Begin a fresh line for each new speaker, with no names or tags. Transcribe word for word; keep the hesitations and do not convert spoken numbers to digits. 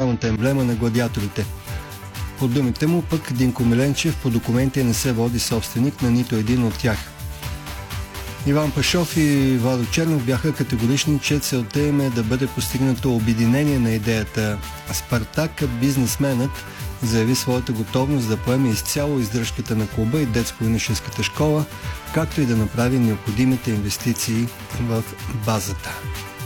националната емблема на гладиаторите. По думите му пък Динко Миленчев по документи не се води собственик на нито един от тях. Иван Пашов и Владо Чернов бяха категорични, че целта им е да бъде постигнато обединение на идеята. Спартак, бизнесменът, заяви своята готовност да поеме изцяло издръжката на клуба и детско-юношеската школа, както и да направи необходимите инвестиции в базата.